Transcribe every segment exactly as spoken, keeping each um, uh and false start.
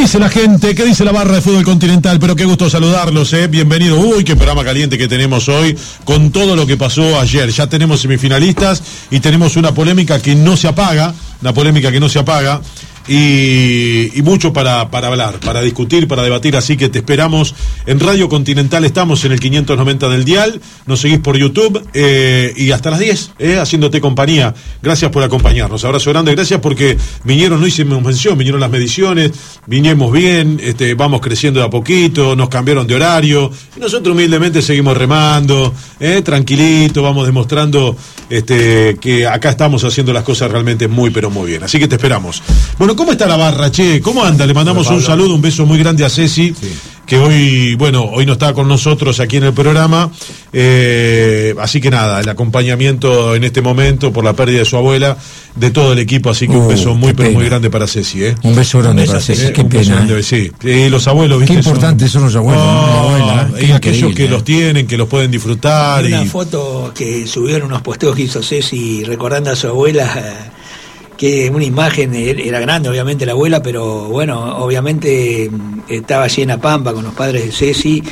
dice la gente? ¿Qué dice la barra de fútbol continental? Pero qué gusto saludarlos, ¿eh? Bienvenido. Uy, qué programa caliente que tenemos hoy con todo lo que pasó ayer. Ya tenemos semifinalistas y tenemos una polémica que no se apaga, una polémica que no se apaga. Y, y mucho para, para hablar, para discutir, para debatir, así que te esperamos en Radio Continental. Estamos en el quinientos noventa del dial, nos seguís por YouTube eh, y hasta las diez, eh, haciéndote compañía. Gracias por acompañarnos, abrazo grande, gracias porque vinieron, no hicimos mención, vinieron las mediciones, vinimos bien, este, vamos creciendo de a poquito, nos cambiaron de horario y nosotros humildemente seguimos remando, eh, tranquilito, vamos demostrando este, que acá estamos haciendo las cosas realmente muy pero muy bien, así que te esperamos. Bueno, ¿cómo está la barra, che? ¿Cómo anda? Le mandamos un saludo, un beso muy grande a Ceci, sí, que hoy, bueno, hoy no está con nosotros aquí en el programa, eh, así que nada, el acompañamiento en este momento por la pérdida de su abuela, de todo el equipo, así que uh, un beso muy, pero pena. muy grande para Ceci, ¿eh? Un beso grande para Ceci, eh, qué pena. Grande, eh. Sí, y los abuelos, ¿viste? Qué importantes son, son los abuelos, oh, ¿no? La abuela, ¿eh? Y aquellos que eh. los tienen, que los pueden disfrutar. Hay una y... foto que subieron unos posteos que hizo Ceci recordando a su abuela, que una imagen, era grande obviamente la abuela, pero bueno, obviamente estaba llena Pampa con los padres de Ceci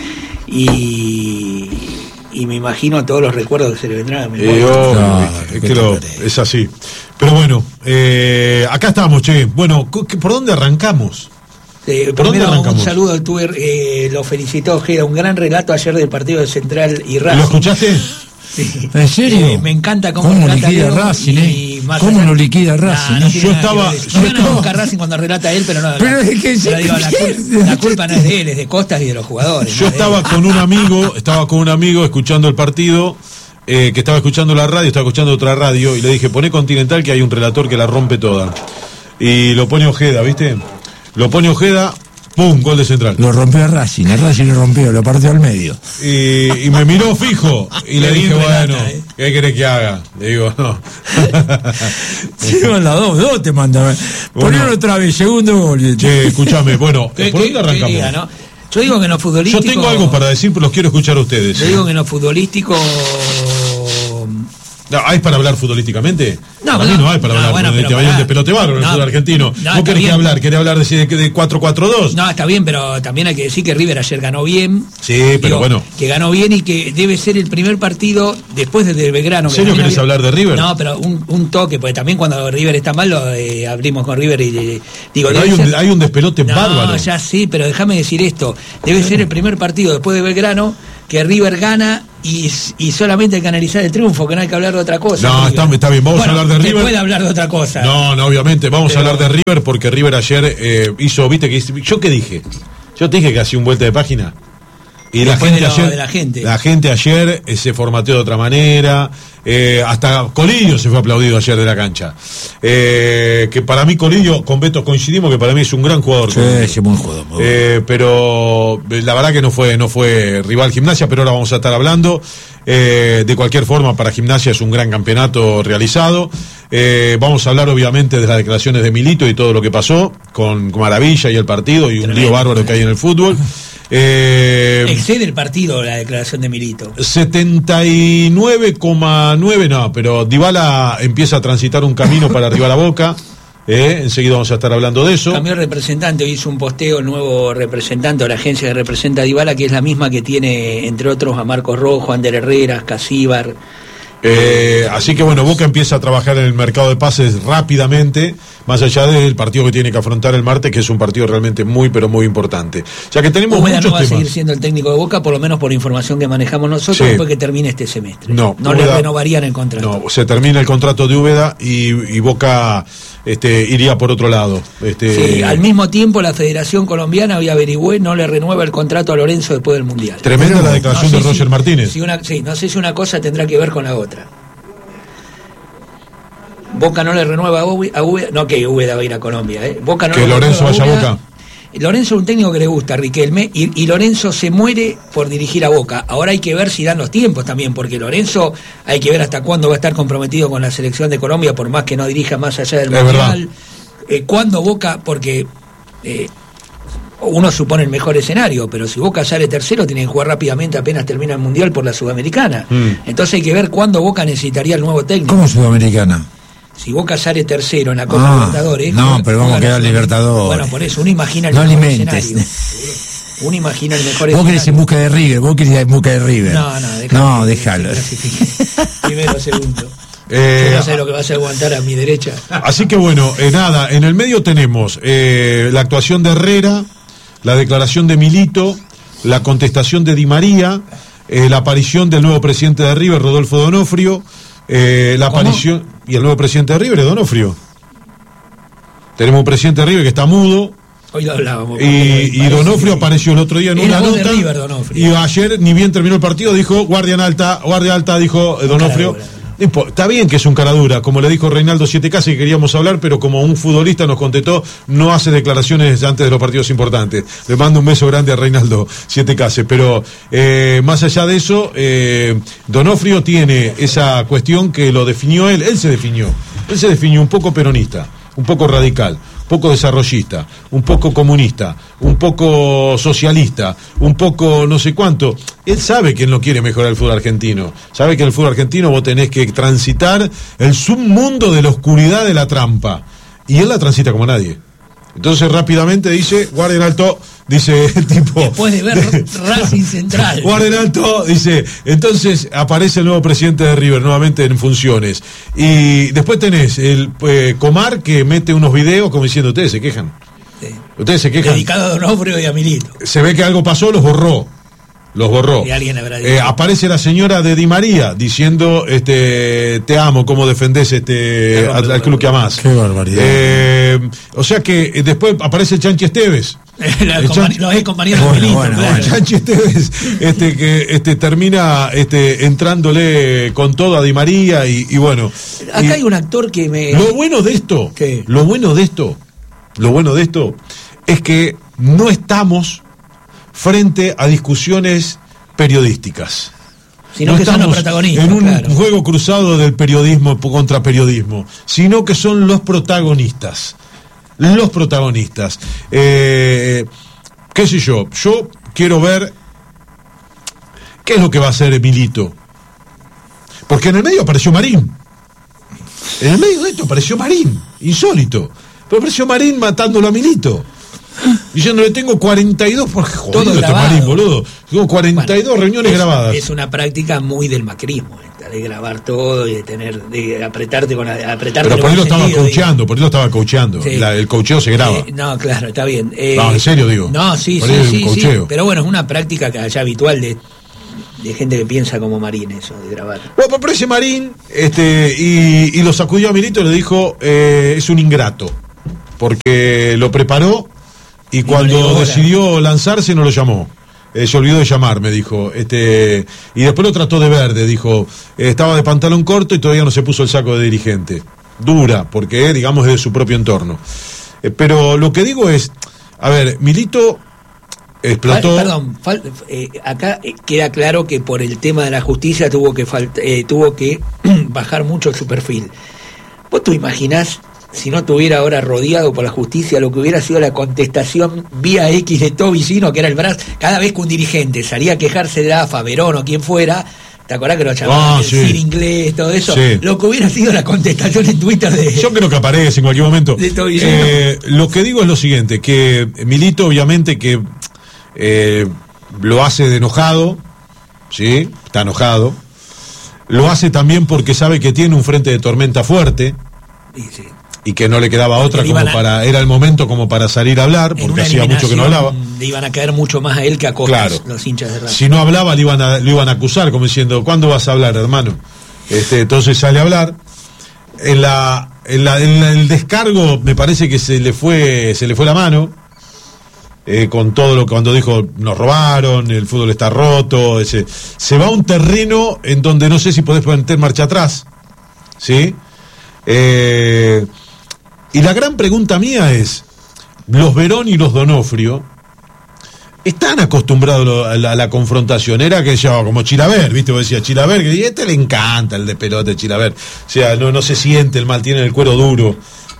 y, y me imagino todos los recuerdos que se le vendrán. Eh, oh, no, es, que lo, es así. Pero bueno, eh, acá estamos, che. Bueno, ¿por dónde arrancamos? Eh, ¿Por primero dónde un saludo al Tuber, eh, lo felicitó Ojeda, un gran relato ayer del partido de Central y Racing. ¿Lo escuchaste? Sí. ¿En serio? Eh, me encanta cómo, ¿Cómo relata liquida Leo Racing, y eh? más ¿Cómo allá... lo liquida Racing? Nah, no yo estaba... Yo no no busca Racing cuando relata él, pero no... Pero no, es que pero digo, la, culpa, la culpa no es de él, es de Costas y de los jugadores. Yo no estaba con un amigo, estaba con un amigo escuchando el partido, eh, que estaba escuchando la radio, estaba escuchando otra radio, y le dije, poné Continental que hay un relator que la rompe toda. Y lo pone Ojeda, ¿viste? Lo pone Ojeda... ¡Pum! Gol de Central. Lo rompió a Racing, el Racing lo rompió, lo partió al medio. Y, y me miró fijo. Y le dije, bueno, ¿qué querés que haga? Le digo, no. Sí, la dos, dos te mandan. Bueno, ponelo otra vez, segundo gol. Che, escuchame, bueno, ¿por dónde arrancamos? Diga, ¿no? Yo digo que en lo futbolístico... Yo tengo algo para decir, pero los quiero escuchar a ustedes. Yo digo que en lo futbolístico... No, ¿hay para hablar futbolísticamente? No, para no, mí no hay para no, hablar. Bueno, te vayan de pelote bárbaro en el fútbol argentino. No, ¿Vos querés que hablar? ¿Querés hablar de, de cuatro cuatro dos? No, está bien, pero también hay que decir que River ayer ganó bien. Sí, pero digo, bueno. Que ganó bien y que debe ser el primer partido después del de Belgrano. ¿En serio querés había... hablar de River? No, pero un, un toque, porque también cuando River está mal lo eh, abrimos con River y eh, digo... Pero hay, ser... un, hay un despelote no, bárbaro. No, ya sí, pero déjame decir esto. Debe ser el primer partido después de Belgrano que River gana y, y solamente hay que analizar el triunfo, que no hay que hablar de otra cosa. No, está, está bien, vamos bueno, a hablar de River. Se puede hablar de otra cosa. No, no, obviamente, vamos pero... a hablar de River porque River ayer eh, hizo, viste, que ¿yo qué dije? Yo te dije que hacía un vuelta de página. Y la gente, de lo, ayer, de la gente la gente ayer eh, se formateó de otra manera, eh, hasta Colillo se fue aplaudido ayer de la cancha. Eh, que para mí Colillo, con Beto coincidimos que para mí es un gran jugador. Sí, es un buen jugador. Muy eh, pero la verdad que no fue, no fue rival Gimnasia, pero ahora vamos a estar hablando. Eh, de cualquier forma, para Gimnasia es un gran campeonato realizado. Eh, vamos a hablar obviamente de las declaraciones de Milito y todo lo que pasó con, con Maravilla y el partido y un lío bárbaro que hay en el fútbol. Eh, Excede el partido la declaración de Milito. setenta y nueve coma nueve, no, pero Dybala empieza a transitar un camino para arribar a Boca. Eh, enseguida vamos a estar hablando de eso. Cambió el representante, hoy hizo un posteo el nuevo representante de la agencia que representa a Dybala, que es la misma que tiene, entre otros, a Marcos Rojo, Ander Herrera, Casíbar. Eh, así que bueno, Boca empieza a trabajar en el mercado de pases rápidamente, más allá del partido que tiene que afrontar el martes, que es un partido realmente muy pero muy importante. Ya que tenemos Úbeda muchos no va temas. a seguir siendo el técnico de Boca, por lo menos por información que manejamos nosotros, Sí. después que termine este semestre. No, no Úbeda, le renovarían el contrato. No, se termina el contrato de Úbeda y, y Boca este, iría por otro lado. Este, Sí, al mismo tiempo la Federación Colombiana, había averigüé, no le renueva el contrato a Lorenzo después del Mundial. Tremenda Pero, la declaración no sé de Roger si, Martínez. Si una, sí, no sé si una cosa tendrá que ver con la otra. Boca no le renueva a Úbeda, no que Úbeda va a ir a Colombia, ¿eh? Boca no que le Lorenzo vaya a Úbeda. Boca. Lorenzo es un técnico que le gusta, Riquelme, y, y Lorenzo se muere por dirigir a Boca. Ahora hay que ver si dan los tiempos también, porque Lorenzo hay que ver hasta cuándo va a estar comprometido con la selección de Colombia, por más que no dirija más allá del es Mundial. Eh, cuándo Boca, porque eh, uno supone el mejor escenario, pero si Boca sale tercero, tiene que jugar rápidamente apenas termina el Mundial por la Sudamericana. Mm. Entonces hay que ver cuándo Boca necesitaría el nuevo técnico. ¿Cómo Sudamericana? Si Boca sale tercero en la Copa Ah, Libertadores... no, bueno, pero vamos a bueno, quedar Libertadores. Bueno, por eso, uno imagina el No mejor alimentes. escenario. Uno imagina el mejor Vos querés en escenario. busca de River, vos querés en busca de River. No, no, déjalo. No, déjalo. Primero, segundo. Eh, Yo no sé lo que vas a aguantar a mi derecha. Así que bueno, eh, nada, en el medio tenemos eh, la actuación de Herrera, la declaración de Milito, la contestación de Di María, eh, la aparición del nuevo presidente de River, Rodolfo Donofrio, eh, la ¿Cómo? aparición... Y el nuevo presidente de River es Donofrio. Tenemos un presidente de River que está mudo, Hoy lo hablábamos. y, y Donofrio apareció el otro día en Es una la voz de nota, River, Donofrio. y ayer, ni bien terminó el partido, dijo, guardia en alta, guardia alta, dijo eh, Donofrio. cara dura. No impo- Está bien que es un cara dura, como le dijo Reinaldo Siete Casas, que queríamos hablar, pero como un futbolista nos contestó, no hace declaraciones antes de los partidos importantes. Le mando un beso grande a Reinaldo Siete Casas. Pero eh, más allá de eso, eh, Donofrio tiene esa cuestión que lo definió él, él se definió, él se definió un poco peronista, un poco radical, un poco desarrollista, un poco comunista, un poco socialista, un poco no sé cuánto. Él sabe que él no quiere mejorar el fútbol argentino. Sabe que en el fútbol argentino vos tenés que transitar el submundo de la oscuridad de la trampa. Y él la transita como nadie. Entonces rápidamente dice, guarden alto, dice el tipo. Después de ver Racing Central. Guarden alto, dice. Entonces aparece el nuevo presidente de River nuevamente en funciones. Y después tenés el eh, Comar, que mete unos videos como diciendo, ustedes se quejan. Sí. Ustedes se quejan. Dedicado a Donofrio y a Milito. Se ve que algo pasó, los borró. Los borró. Y alguien habrá dicho. Eh, aparece la señora de Di María diciendo, este, te amo, cómo defendés este No, no, al, no, al club que amás. Qué barbaridad. Eh, o sea que eh, después aparece el Chanchi Esteves. La el compani- Chanchi- los ex compañeros Bueno, de Milito, bueno, claro. el Chanchi Esteves, este, que este, termina este, entrándole con todo a Di María y, y bueno. Acá y hay un actor que me... Lo bueno de esto, ¿Qué? lo bueno de esto, lo bueno de esto es que no estamos frente a discusiones periodísticas. Sino que son los estamos protagonistas, en un claro. juego cruzado del periodismo contra periodismo, sino que son los protagonistas. Los protagonistas. Eh, ¿Qué sé yo? Yo quiero ver qué es lo que va a hacer Milito. Porque en el medio apareció Marín. En el medio de esto apareció Marín. Insólito. Pero apareció Marín matándolo a Milito. Diciéndole, tengo cuarenta y dos por Todo jodido este grabado. Marín, boludo. Tengo cuarenta y dos Bueno, reuniones es, grabadas. Es una práctica muy del macrismo, esta, de grabar todo y de tener, de apretarte con la, apretarte Pero en por ahí lo buen estaba sentido, coacheando, por ahí lo estaba coacheando. Sí. La- el coacheo se graba. Eh, no, claro, está bien. Eh, No, en serio digo. No, sí, Por sí, ahí el sí, sí. coacheo. Pero bueno, es una práctica que allá habitual de, de gente que piensa como Marín, eso, de grabar. Bueno, aparece Marín este, y, y lo sacudió a Milito y le dijo, eh, es un ingrato, porque lo preparó y no le dio cuando bola. decidió lanzarse no lo llamó. Eh, se olvidó de llamar, me dijo. Este, y después lo trató de verde, dijo. Eh, estaba de pantalón corto y todavía no se puso el saco de dirigente. Dura, porque, eh, digamos, es de su propio entorno. Eh, pero lo que digo es, a ver, Milito explotó... Fal- perdón, fal- eh, acá eh, queda claro que por el tema de la justicia tuvo que falt- eh, tuvo que bajar mucho su perfil. ¿Vos te imaginás si no estuviera ahora rodeado por la justicia lo que hubiera sido la contestación vía X de todo Vicino, que era el brazo? Cada vez que un dirigente salía a quejarse de la A F A, Verón o quien fuera, ¿te acordás que lo llamaban Ah, el sí. Cir inglés, todo eso? Sí. Lo que hubiera sido la contestación en Twitter de... Yo creo que aparece en cualquier momento. De todo Vicino. Eh, lo que digo es lo siguiente, que Milito obviamente que eh, lo hace de enojado, ¿sí? Está enojado. Lo hace también porque sabe que tiene un frente de tormenta fuerte y sí. y que no le quedaba otra le como iban a- para, era el momento como para salir a hablar, En porque una hacía mucho que no hablaba. eliminación le iban a caer mucho más a él que a Costas, Claro. los hinchas de Racing. Si no hablaba, le iban a, lo iban a acusar, como diciendo, ¿cuándo vas a hablar, hermano? Este, entonces sale a hablar. En la, en la, en la- el descargo me parece que se le fue, se le fue la mano. Eh, con todo lo que cuando dijo nos robaron, el fútbol está roto, ese, se va a un terreno en donde no sé si podés meter marcha atrás, ¿sí? Eh, y la gran pregunta mía es, los Verón y los Donofrio están acostumbrados a la, a la confrontación. Era que yo, como Chilaver, ¿viste? Vos decías Chilaver, que este le encanta el de pelote Chilaver. O sea, no, no se siente el mal, tiene el cuero duro.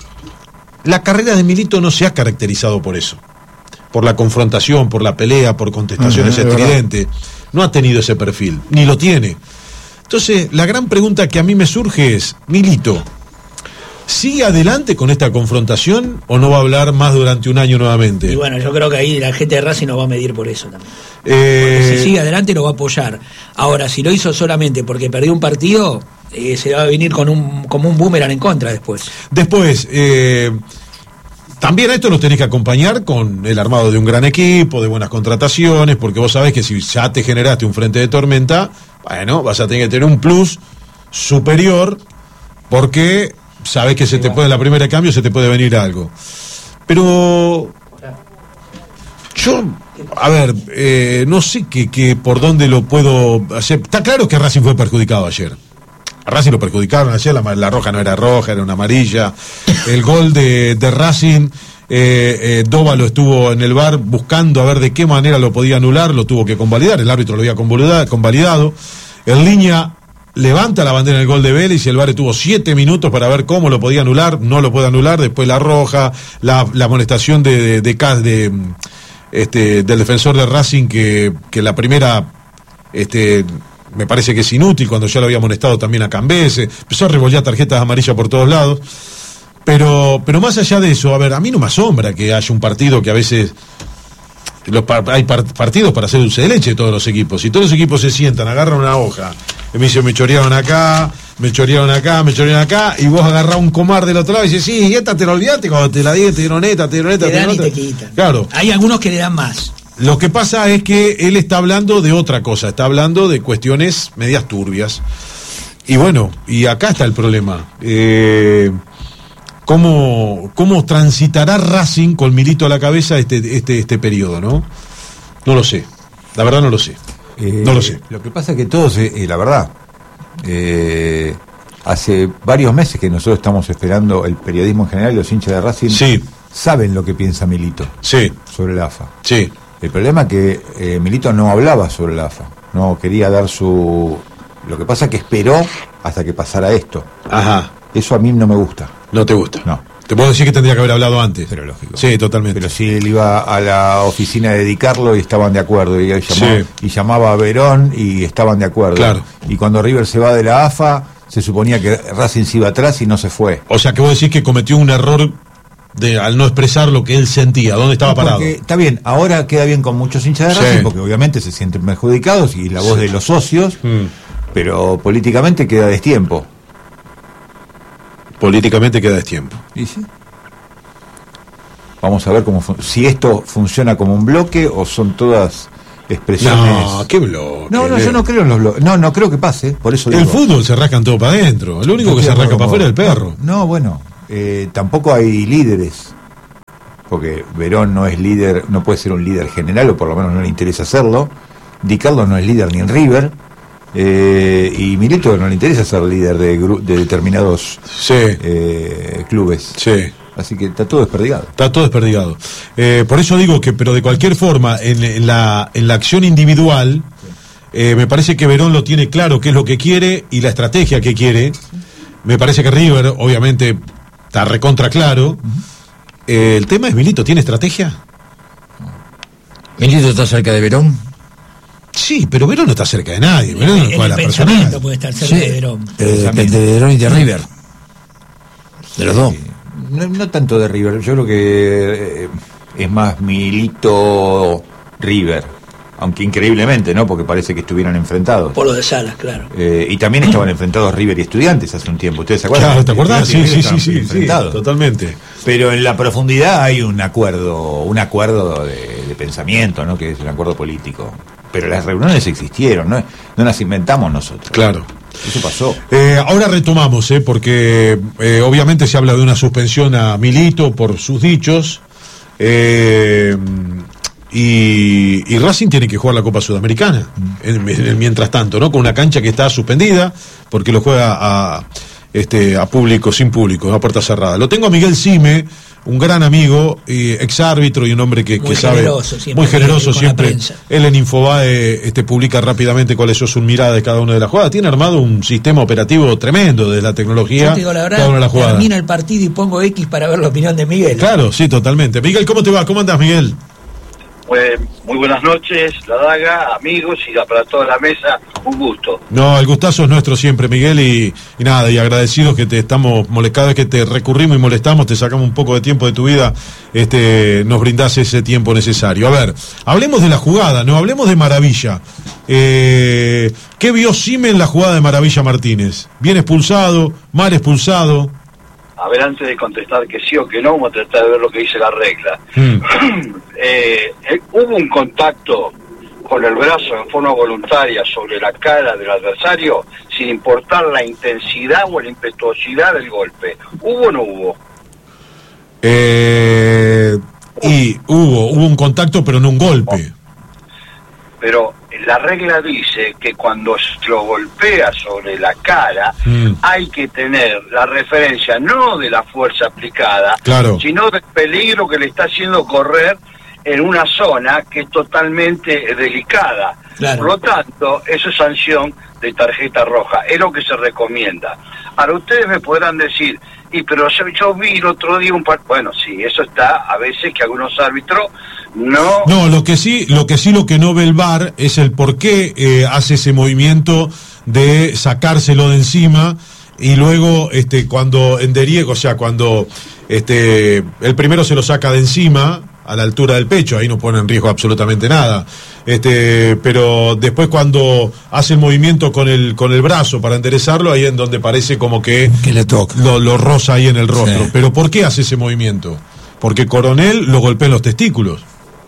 La carrera de Milito no se ha caracterizado por eso. Por la confrontación, por la pelea, por contestaciones Ajá, es estridentes. No ha tenido ese perfil, ni lo tiene. Entonces, la gran pregunta que a mí me surge es, Milito, ¿Sigue adelante con esta confrontación o no va a hablar más durante un año nuevamente? Y bueno, yo creo que ahí la gente de Racing nos va a medir por eso también. Eh... Porque si sigue adelante lo va a apoyar. Ahora, si lo hizo solamente porque perdió un partido, eh, se va a venir con un como un boomerang en contra después. Después, eh, también a esto los tenés que acompañar con el armado de un gran equipo, de buenas contrataciones, porque vos sabés que si ya te generaste un frente de tormenta, bueno, vas a tener que tener un plus superior, porque sabés que se sí, te bueno. puede, en la primera de cambio se te puede venir algo. Pero yo, a ver, eh, no sé que, que por dónde lo puedo hacer. Está claro que Racing fue perjudicado ayer. A Racing lo perjudicaron ayer, la, la roja no era roja, era una amarilla. El gol de, de Racing, eh, eh, Dóvalo estuvo en el V A R buscando a ver de qué manera lo podía anular, lo tuvo que convalidar, el árbitro lo había convalidado. En línea levanta la bandera en el gol de Vélez y el V A R tuvo siete minutos para ver cómo lo podía anular, no lo puede anular, después la roja, la, la amonestación de, de, de, de este, del defensor de Racing que, que la primera... este me parece que es inútil, cuando ya lo había amonestado también a Cambese, empezó a revolver tarjetas amarillas por todos lados, pero pero más allá de eso, a ver, a mí no me asombra que haya un partido que a veces, los, hay partidos para hacer dulce de leche de todos los equipos, si todos los equipos se sientan, agarran una hoja, y me dicen, me chorearon acá, me chorearon acá, me chorearon acá, y vos agarrás un comar del otro lado y dices, sí, y esta te la olvidaste, cuando te la di, te dieron esta, te dieron esta, te, te dan dieron y esta. te quitan. Claro. Hay algunos que le dan más. Lo que pasa es que él está hablando de otra cosa, está hablando de cuestiones medias turbias. Y bueno, y acá está el problema. Eh, ¿cómo, ¿Cómo transitará Racing con Milito a la cabeza este, este, este periodo, no? No lo sé, la verdad no lo sé. Eh, no lo sé. Lo que pasa es que todos, eh, la verdad, eh, hace varios meses que nosotros estamos esperando el periodismo en general y los hinchas de Racing sí. saben lo que piensa Milito sí. sobre la A F A. Sí. El problema es que eh, Milito no hablaba sobre la A F A, no quería dar su... Lo que pasa es que esperó hasta que pasara esto. Ajá. Eso a mí no me gusta. ¿No te gusta? No. Te puedo decir que tendría que haber hablado antes. Pero lógico. Sí, totalmente. Pero si él iba a la oficina de dedicarlo y estaban de acuerdo, y, llamaba, sí. y llamaba a Verón y estaban de acuerdo. Claro. Y cuando River se va de la A F A, se suponía que Racing se iba atrás y no se fue. O sea que vos decís que cometió un error... De, al no expresar lo que él sentía, dónde estaba no, parado. Está bien, ahora queda bien con muchos hinchas de Racing, sí. porque obviamente se sienten perjudicados y la voz sí. de los socios, mm. pero políticamente queda a destiempo. Políticamente queda a destiempo. ¿Y sí? Vamos a ver cómo fun- si esto funciona como un bloque o son todas expresiones. No, qué bloque. No, no, yo no creo en los bloques. No, no creo que pase, por eso el digo. fútbol se rascan todo para adentro. Lo único no que se rasca para afuera es el perro. No, no bueno. Eh, tampoco hay líderes, porque Verón no es líder, no puede ser un líder general, o por lo menos no le interesa hacerlo. Di Carlo no es líder ni en River, eh, y Milito no le interesa ser líder de, gru- de determinados sí. eh, clubes. Sí. Así que está todo desperdigado. Está todo desperdigado. Eh, por eso digo que, pero de cualquier forma, en, en, la, en la acción individual, eh, me parece que Verón lo tiene claro qué es lo que quiere y la estrategia que quiere. Me parece que River, obviamente... Está recontra claro. Uh-huh. Eh, el tema es Milito, ¿tiene estrategia? ¿Milito está cerca de Verón? Sí, pero Verón no está cerca de nadie. Verón el, no el pensamiento puede estar cerca sí. de Verón. Eh, de, de Verón y de River. De los dos. No, no tanto de River. Yo creo que eh, es más Milito River. Aunque increíblemente, ¿no? Porque parece que estuvieran enfrentados. Por lo de Salas, claro. Eh, y también estaban enfrentados River y Estudiantes hace un tiempo. ¿Ustedes se acuerdan? Claro, ¿te acuerdas? Sí, sí, sí, sí, sí, totalmente. Pero en la profundidad hay un acuerdo, un acuerdo de, de pensamiento, ¿no? Que es un acuerdo político. Pero las reuniones existieron, ¿no? No las inventamos nosotros. Claro. Eso pasó. Eh, ahora retomamos, ¿eh? Porque eh, obviamente se habla de una suspensión a Milito por sus dichos. Eh... Y, y Racing tiene que jugar la Copa Sudamericana en, en el mientras tanto, ¿no? Con una cancha que está suspendida porque lo juega a este a público, sin público, a puerta cerrada. Lo tengo a Miguel Sime, un gran amigo, eh, ex árbitro y un hombre que, que sabe muy generoso siempre. Él en Infobae este, publica rápidamente cuál es su mirada de cada una de las jugadas. Tiene armado un sistema operativo tremendo de la tecnología. Yo te digo la verdad, cada una de las jugadas. termina el partido y pongo X para ver la opinión de Miguel. Claro, sí, totalmente. Miguel, ¿cómo te va? ¿Cómo andás, Miguel? Pues, muy buenas noches, La Daga, amigos y para toda la mesa, un gusto. No, el gustazo es nuestro siempre, Miguel, y, y nada, y agradecidos que te estamos molestando, cada vez que te recurrimos y molestamos, te sacamos un poco de tiempo de tu vida, este, nos brindás ese tiempo necesario. A ver, hablemos de la jugada, no hablemos de Maravilla. Eh, ¿Qué vio Sime en la jugada de Maravilla Martínez? ¿Bien expulsado? ¿Mal expulsado? A ver, antes de contestar que sí o que no, vamos a tratar de ver lo que dice la regla. Mm. eh, eh, hubo un contacto con el brazo en forma voluntaria sobre la cara del adversario, sin importar la intensidad o la impetuosidad del golpe. ¿Hubo o no hubo? Eh, y hubo, hubo un contacto, pero no un golpe. Pero la regla dice que cuando lo golpea sobre la cara, mm. hay que tener la referencia no de la fuerza aplicada, claro, sino del peligro que le está haciendo correr en una zona que es totalmente delicada. Claro. Por lo tanto, eso es sanción de tarjeta roja, es lo que se recomienda. Ahora ustedes me podrán decir, y pero yo, yo vi el otro día un par... Bueno, sí, eso está a veces que algunos árbitros no... No, lo que sí, lo que sí, lo que no ve el V A R es el por qué eh, hace ese movimiento de sacárselo de encima y luego este cuando en Deriego, o sea, cuando este el primero se lo saca de encima a la altura del pecho, ahí no pone en riesgo absolutamente nada. Este, pero después cuando hace el movimiento con el con el brazo para enderezarlo, ahí en donde parece como que, que le toca. Lo, lo roza ahí en el rostro. Sí. Pero ¿por qué hace ese movimiento? Porque Coronel lo golpea en los testículos.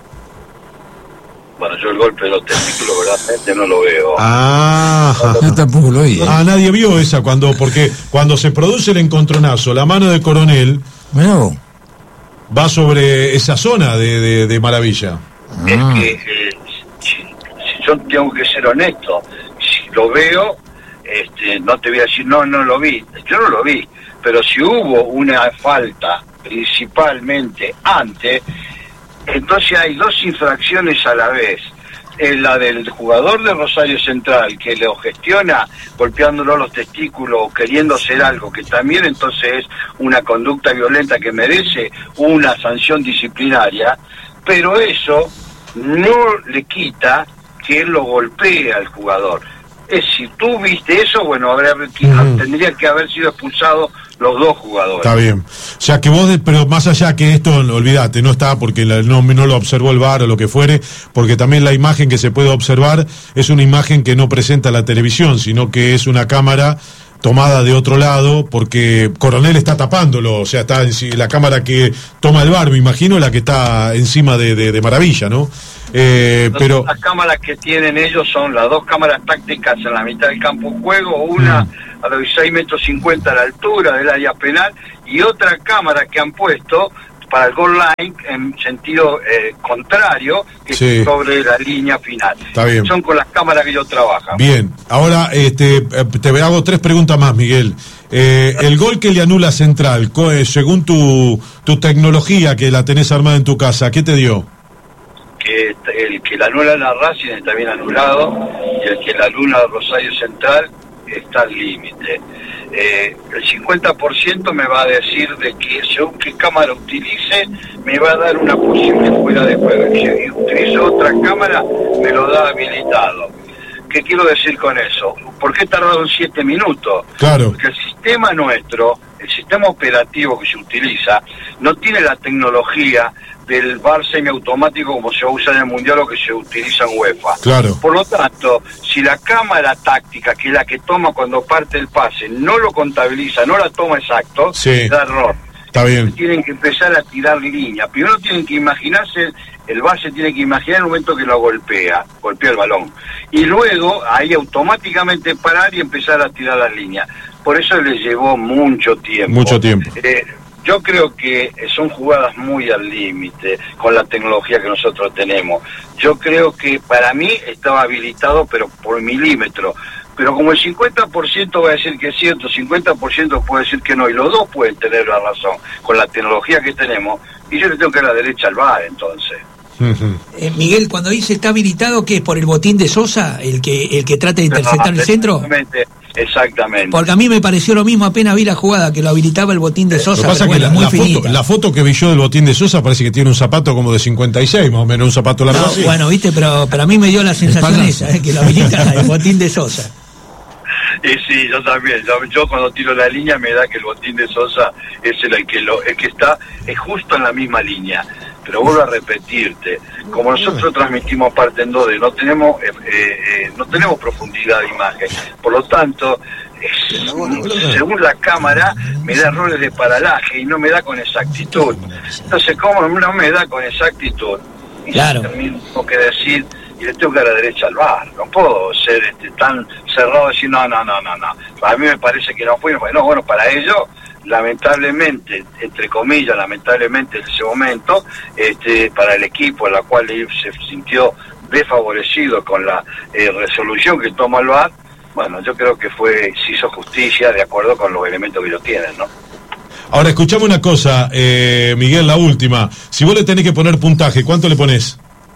Bueno, yo el golpe de los testículos verdaderamente no lo veo. Ah, yo tampoco lo vi. Ah, nadie vio esa cuando, porque cuando se produce el encontronazo, la mano de Coronel bueno. va sobre esa zona de, de, de Maravilla. Es ah. que eh, si, si yo tengo que ser honesto, si lo veo, este, no te voy a decir no, no lo vi, yo no lo vi, pero si hubo una falta principalmente antes, entonces hay dos infracciones a la vez. Es la del jugador de Rosario Central que lo gestiona golpeándolo los testículos o queriendo hacer algo, que también entonces es una conducta violenta que merece una sanción disciplinaria, pero eso no le quita que él lo golpee al jugador. Es, si tú viste eso, bueno, habría, mm. tendría que haber sido expulsados los dos jugadores. Está bien. O sea, que vos, de, pero más allá que esto, olvídate, no está porque la, no, no lo observó el V A R o lo que fuere, porque también la imagen que se puede observar es una imagen que no presenta la televisión, sino que es una cámara tomada de otro lado, porque Coronel está tapándolo, o sea, está en la cámara que toma el V A R, me imagino, la que está encima de, de, de Maravilla, ¿no? Eh, pero las cámaras que tienen ellos son las dos cámaras tácticas en la mitad del campo de juego, una mm. a los seis metros cincuenta a la altura del área penal y otra cámara que han puesto para el goal line en sentido eh, contrario, que sí. es sobre la línea final. Está bien. Son con las cámaras que ellos trabajan. Bien, ahora este, te hago tres preguntas más, Miguel. Eh, el gol que le anula Central, según tu, tu tecnología que la tenés armada en tu casa, ¿qué te dio? Que el que la anula la Racing está bien anulado y el que la anula Rosario Central está al límite. Eh, el cincuenta por ciento me va a decir de que según qué cámara utilice me va a dar una posible fuera de juego, y si utilizo otra cámara me lo da habilitado. ¿Qué quiero decir con eso? ¿Por qué tardaron siete minutos? Claro. Porque el sistema nuestro, el sistema operativo que se utiliza, no tiene la tecnología del V A R semiautomático como se usa en el Mundial o que se utiliza en UEFA. Claro. Por lo tanto, si la cámara táctica, que es la que toma cuando parte el pase, no lo contabiliza, no la toma exacto, sí. da error. Está bien. Tienen que empezar a tirar línea. Primero tienen que imaginarse, el base tiene que imaginar el momento que lo golpea, golpea el balón. Y luego ahí automáticamente parar y empezar a tirar las líneas. Por eso le llevó mucho tiempo. Mucho tiempo. Eh, yo creo que son jugadas muy al límite con la tecnología que nosotros tenemos. Yo creo que para mí estaba habilitado, pero por milímetro. Pero como el cincuenta por ciento va a decir que es cierto, cincuenta por ciento puede decir que no, y los dos pueden tener la razón con la tecnología que tenemos, y yo le tengo que dar la derecha al V A R, entonces. Uh-huh. eh, Miguel, cuando dice está habilitado, ¿qué es por el botín de Sosa, el que el que trata de interceptar no, el centro? Es Exactamente. Porque a mí me pareció lo mismo apenas vi la jugada, que lo habilitaba el botín de Sosa. Lo que pasa pero es que bueno, la, muy la, finita. foto, la foto que vi yo del botín de Sosa parece que tiene un zapato como de cincuenta y seis, más o menos, un zapato largo No, así. bueno, viste, pero, pero a mí me dio la sensación esa, eh, que lo habilita el botín de Sosa. Y sí, yo también. Yo, yo cuando tiro la línea me da que el botín de Sosa es el que lo, el que está es justo en la misma línea. Pero vuelvo a repetirte, como nosotros transmitimos parte en dos D, no tenemos eh, eh, no tenemos profundidad de imagen. Por lo tanto, es, según la cámara me da errores de paralaje y no me da con exactitud. Entonces, ¿cómo no me da con exactitud? Y claro. Tengo que decir, y le tengo que dar la derecha al V A R. No puedo ser este, tan cerrado y decir, no, no, no, no, no. A mí me parece que no fue. No, bueno, para ellos, lamentablemente, entre comillas, lamentablemente en ese momento, este, para el equipo, en la cual se sintió desfavorecido con la eh, resolución que toma el V A R, bueno, yo creo que fue, se hizo justicia de acuerdo con los elementos que ellos tienen, ¿no? Ahora, escuchame una cosa, eh, Miguel, la última. Si vos le tenés que poner puntaje, ¿cuánto le ponés?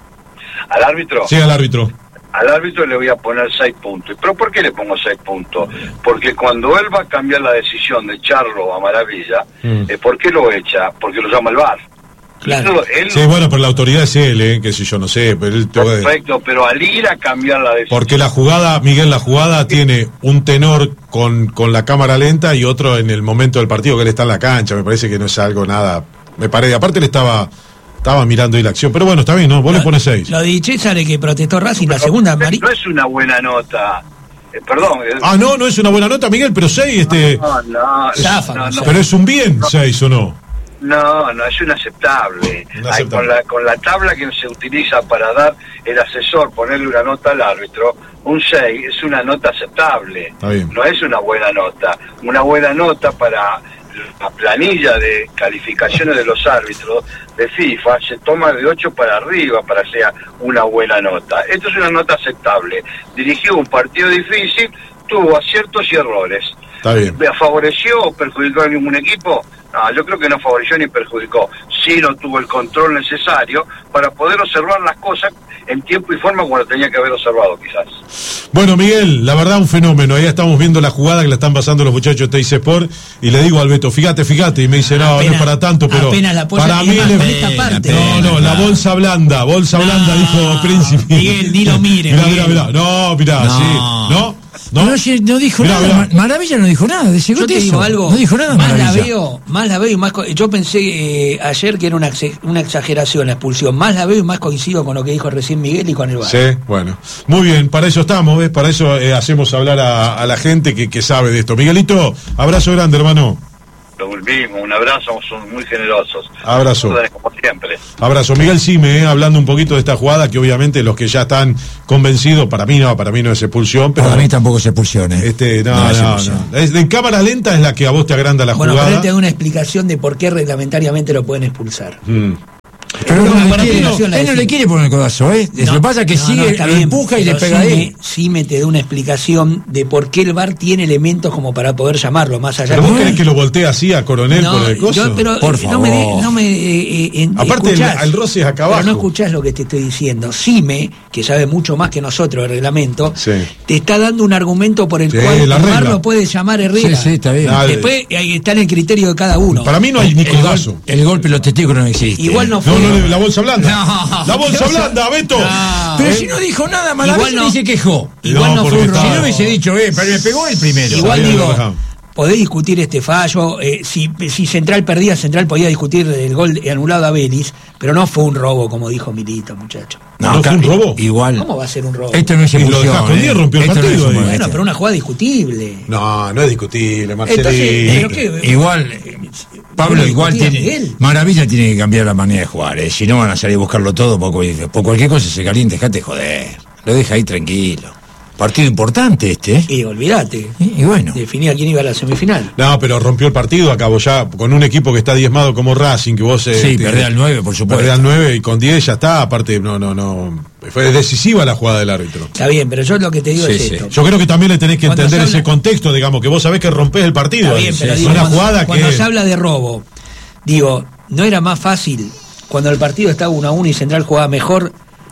¿Al árbitro? Sí, al árbitro. Al árbitro le voy a poner seis puntos. ¿Pero por qué le pongo seis puntos? Porque cuando él va a cambiar la decisión de echarlo a Maravilla, mm. eh, ¿por qué lo echa? Porque lo llama el V A R. Claro. Él, sí, bueno, pero la autoridad es él, ¿eh? Que si yo no sé. Pero él te perfecto, pero al ir a cambiar la decisión... Porque la jugada, Miguel, la jugada tiene un tenor con, con la cámara lenta y otro en el momento del partido que él está en la cancha. Me parece que no es algo nada... Me parece, aparte él estaba... Estaba mirando ahí la acción, pero bueno, está bien, ¿no? Vos lo, le pones seis. Lo de César que protestó Racing, la segunda... No, no es una buena nota. Eh, perdón. Ah, no, no es una buena nota, Miguel, pero seis, este... No, no, es, Zafa, no, no. Pero es un bien, seis, ¿o no? No, no, es inaceptable. inaceptable. Ay, con, la, con la tabla que se utiliza para dar el asesor, ponerle una nota al árbitro, un seis es una nota aceptable. No es una buena nota. Una buena nota para... la planilla de calificaciones de los árbitros de FIFA se toma de ocho para arriba para que sea una buena nota. Esto es una nota aceptable. Dirigió un partido difícil, tuvo aciertos y errores. Está bien. ¿Favoreció o perjudicó a ningún equipo? No, yo creo que no favoreció ni perjudicó. Sí no tuvo el control necesario para poder observar las cosas en tiempo y forma como lo tenía que haber observado, quizás. Bueno, Miguel, la verdad un fenómeno. Ahí estamos viendo la jugada que la están pasando los muchachos de T I C Sport y le digo al Beto, fíjate, fíjate, y me dice, no, apenas, no es para tanto, pero la para mí le... parte. No, no, la bolsa blanda, bolsa no, blanda, dijo Príncipe. Miguel, ni lo mire. Mirá, mirá, mirá, no, mirá, no. sí, ¿no? No, no, no dijo mirá, nada, mirá. Maravilla no dijo nada, yo te digo algo, no dijo nada, más Maravilla. la veo, más la veo y más co- yo pensé eh, ayer que era una, una exageración la expulsión, más la veo y más coincido con lo que dijo recién Miguel y con el V A R. Sí, bueno, muy bien, para eso estamos, ¿ves? Para eso eh, hacemos hablar a, a la gente que, que sabe de esto. Miguelito, abrazo grande, hermano. Lo mismo, un abrazo, son muy generosos. Abrazo. Como siempre. Abrazo. Miguel Sime, eh, hablando un poquito de esta jugada, que obviamente los que ya están convencidos, para mí no, para mí no es expulsión. Pero para mí tampoco es expulsión, ¿eh? Este, no, no, no, no. Es, en cámara lenta es la que a vos te agranda la bueno, jugada. Bueno, pero él te da una explicación de por qué reglamentariamente lo pueden expulsar. Mm. Pero no, no, para quiere, no, él no le quiere poner el codazo, ¿eh? No, lo que pasa es que no, sigue, no, lo empuja y le pega sí a él. Me, sí me te da una explicación de por qué el V A R tiene elementos como para poder llamarlo, más allá. ¿Pero de vos querés que lo voltee así a Coronel no, por el coso? Yo, pero, por eh, favor. No me, no me eh, eh, Aparte, el, el roce es acá abajo. Pero no escuchás lo que te estoy diciendo. Sime, que sabe mucho más que nosotros del reglamento, sí. te está dando un argumento por el sí, cual el V A R regla. lo puede llamar Herrera. Sí, sí, está bien. Dale. Después ahí está en el criterio de cada uno. Para mí no hay ni codazo. El, el golpe los testigos no existe. Igual no fue. No, no, la bolsa blanda. No, la bolsa blanda, Beto. No, pero eh. si no dijo nada, Maravilla no, ni se quejó. Igual no, no fue un robo. Si no hubiese dicho, eh, pero me pegó el primero. Igual digo, podés discutir este fallo. Eh, si, si Central perdía, Central podía discutir el gol anulado a Vélez, pero no fue un robo, como dijo Milito, muchacho. No, ¿No fue un robo? Igual. ¿Cómo va a ser un robo? Esto no es expulsión. Y lo dejás con diez, rompió el Esto partido. No es bueno, pero una jugada discutible. No, no es discutible, Marcelo. Entonces, ¿pero qué? Igual, Pablo, igual tiene. Maravilla tiene que cambiar la manera de jugar, ¿eh? Si no van a salir a buscarlo todo, por, por cualquier cosa se caliente, dejate joder. Lo deja ahí tranquilo. Partido importante este, ¿eh? Y olvídate. Y, y bueno. Definía quién iba a la semifinal. No, pero rompió el partido, acabó ya con un equipo que está diezmado como Racing, que vos... Eh, sí, perdés al nueve, por supuesto. Perdés al nueve y con diez ya está, aparte, no, no, no... Fue decisiva la jugada del árbitro. Está bien, pero yo lo que te digo sí, es sí. esto. Yo creo que también le tenés que cuando entender habla... ese contexto, digamos, que vos sabés que rompés el partido. Está bien, pero sí, digo, una cuando, jugada cuando que... se habla de robo, digo, ¿no era más fácil cuando el partido estaba uno a uno y Central jugaba mejor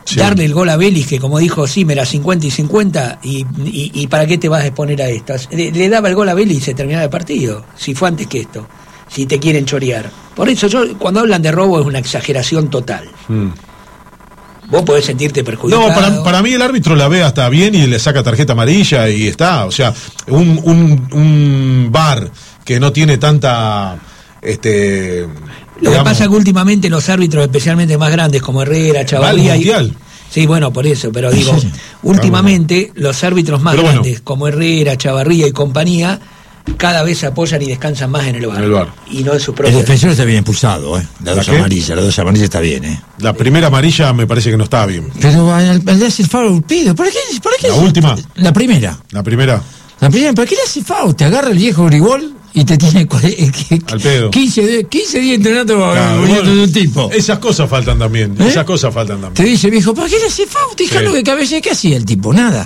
Sí. Darle el gol a Vélez, que como dijo Zimmer, cincuenta y cincuenta, y, y, y ¿para qué te vas a exponer a esto? Le, le daba el gol a Vélez y se terminaba el partido, si fue antes que esto, si te quieren chorear. Por eso yo, cuando hablan de robo, es una exageración total. Mm. Vos podés sentirte perjudicado. No, para, para mí el árbitro la ve hasta bien y le saca tarjeta amarilla y está. O sea, un, un, un V A R que no tiene tanta... este Lo digamos, que pasa es que últimamente los árbitros, especialmente más grandes como Herrera, Chavarría y, sí, bueno, por eso, pero digo, últimamente los árbitros más pero grandes bueno. como Herrera, Chavarría y compañía cada vez se apoyan y descansan más en el V A R. En el V A R. Y no en su propio. El defensor está bien expulsado, ¿eh? La dos amarillas, la dos amarillas está bien, ¿eh? La primera amarilla me parece que no estaba bien. Pero al le hace el foul pido. ¿Por qué? ¿Por qué? La última. La primera. La primera. La primera, ¿para qué le hace foul? Te agarra el viejo Grigol y te tiene al pedo. quince, quince días entrenando claro, bueno, de un tipo. Esas cosas faltan también. ¿Eh? Esas cosas faltan también. Te dice, viejo, ¿para qué le hace foul? Déjalo sí. que cabecee. ¿Qué hacía el tipo? Nada.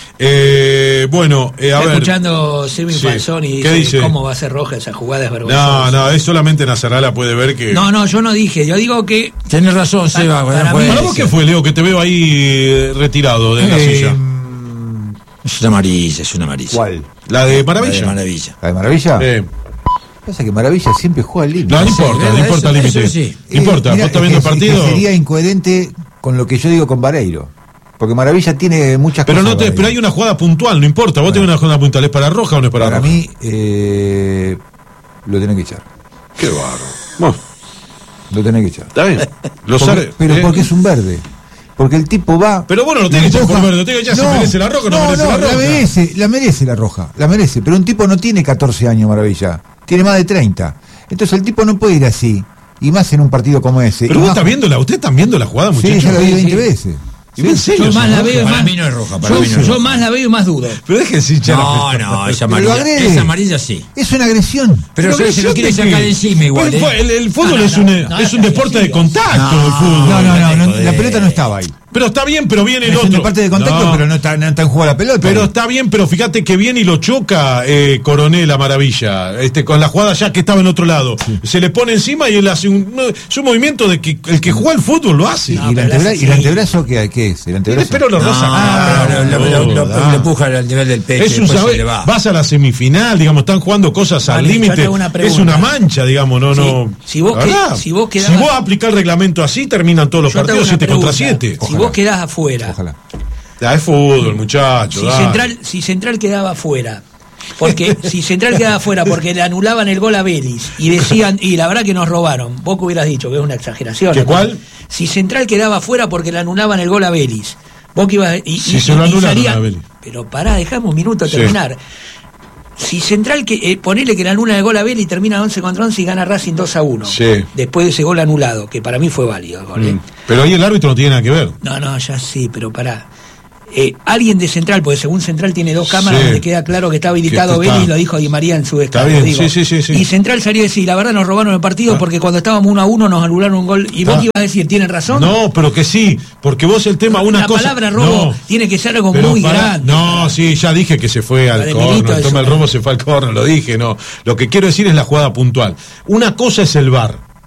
Eh, bueno, eh, a Está ver. escuchando Semi sí. Falsón y dice, dice cómo va a ser roja esa jugada, es vergonzosa. No, no, es solamente Nasarala puede ver que. No, no, yo no dije, yo digo que. Tenés razón, Seba. Para, para, ¿Para vos qué fue, Leo? Que te veo ahí retirado de la eh, silla. Es una amarilla, es una amarilla. ¿Cuál? La de Maravilla. La de Maravilla. ¿La de Maravilla? Eh. Pasa que Maravilla siempre juega al límite. No, no importa, no importa el límite. Sí. No importa, eh, vos estás viendo el partido. Sería incoherente con lo que yo digo con Vareiro. Porque Maravilla tiene muchas pero cosas. No te, pero hay una jugada puntual, no importa. Vos bueno. tenés una jugada puntual, ¿es para roja o no es para, para roja? Para mí, eh, lo tenés que echar. Qué bárbaro. Bueno. Lo tenés que echar. Está bien. Lo porque, sabe, pero eh. porque es un verde. Porque el tipo va. Pero bueno, no tenés que echar por verde, tenés que echar no, si merece la roja o no, no merece no, la roja. La merece, la merece la roja, la merece. Pero un tipo no tiene catorce años, Maravilla. Tiene más de treinta. Entonces el tipo no puede ir así. Y más en un partido como ese. Pero y vos más... estás viendo la, usted están viendo la jugada, muchachos. Sí, ya la vi veinte sí. veces. ¿En serio? Yo más la veo y para más. mí no es roja. Para yo mí no es yo roja. más la veo y más dudo. Pero déjense hinchar. No, no, esa amarilla. Esa amarilla sí. Es una agresión. Pero, pero se lo quiere sacar de encima igual. Pero ¿eh? el, el fútbol no, no, es un, no, es un no, deporte de contacto. No, el fútbol. No, no, no, no, la pelota no estaba ahí. Pero está bien, pero viene el es otro. Es un deporte de contacto, no. pero no está, no está en juego la pelota. Pero está bien, pero fíjate que viene y lo choca eh, Coronel a Maravilla. Este, con la jugada ya que estaba en otro lado. Sí. Se le pone encima y él hace un, es un movimiento de que el que juega al fútbol lo hace. No, ¿Y, el antebra- ¿Y el antebrazo qué, qué es? ¿El antebrazo? Pero lo rosa. Ah, lo, lo, lo, lo, lo empuja al nivel del pecho. Es un saber, va. Vas a la semifinal, digamos, están jugando cosas vale, al límite. Es una mancha, digamos, no, sí. no. Si vos, que, si vos quedás. Si vos aplicás el reglamento así, terminan todos los partidos siete contra siete. Si vos quedás afuera. Ojalá. Ya es fútbol, muchacho. Si Central, si Central quedaba afuera, porque si Central quedaba afuera porque le anulaban el gol a Vélez y decían, y la verdad que nos robaron, vos que hubieras dicho que es una exageración. ¿Qué cuál? Si Central quedaba afuera porque le anulaban el gol a Vélez, vos que ibas y, si y, se lo y anularon salía, a Vélez. Pero pará, dejame un minuto a sí. terminar. Si Central, que eh, ponele que le anula el gol a Vélez y termina once contra once y gana Racing dos a uno. Sí. Después de ese gol anulado, que para mí fue válido el gol. Mm. ¿eh? Pero ahí el árbitro no tiene nada que ver. No, no, ya sí, pero pará. Eh, alguien de Central, porque según Central tiene dos cámaras sí. donde queda claro que está habilitado Vélez, y lo dijo Di María en su descargo. Sí, sí, sí, sí. Y Central salió a decir, la verdad nos robaron el partido ah. porque cuando estábamos uno a uno nos anularon un gol. ¿Y ah. vos qué ibas a decir? ¿Tienen razón? No, pero que sí, porque vos el tema, una la cosa... La palabra robo no, tiene que ser algo muy para, grande. No, sí, ya dije que se fue al córner, el toma el robo se fue al córner, lo dije, no. Lo que quiero decir es la jugada puntual. Una cosa es el V A R,